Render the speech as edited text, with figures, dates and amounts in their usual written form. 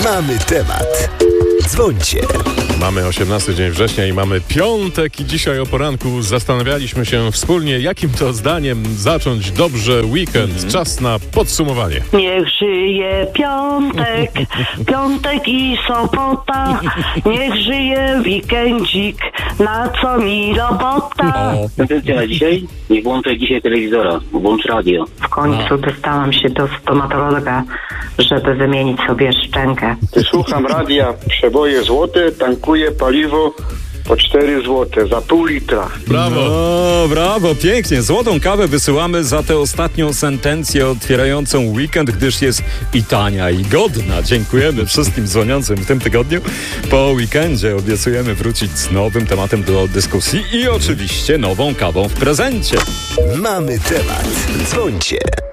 Mamy temat. Dzwońcie. Mamy 18 dzień września i mamy piątek i dzisiaj o poranku zastanawialiśmy się wspólnie, jakim to zdaniem zacząć dobrze weekend. Czas na podsumowanie. Niech żyje piątek, piątek i sobota, niech żyje weekendzik, na co mi robota. Tendencja na dzisiaj? Nie włączaj dzisiaj telewizora, włącz radio. W końcu dostałam się do stomatologa, żeby wymienić sobie szczękę. Słucham radia, przeboje złote, tankuję paliwo po 4 złote za pół litra. Brawo! No, brawo, pięknie. Złotą kawę wysyłamy za tę ostatnią sentencję otwierającą weekend, gdyż jest i tania, i godna. Dziękujemy wszystkim dzwoniącym w tym tygodniu. Po weekendzie obiecujemy wrócić z nowym tematem do dyskusji i oczywiście nową kawą w prezencie. Mamy temat. Dzwońcie.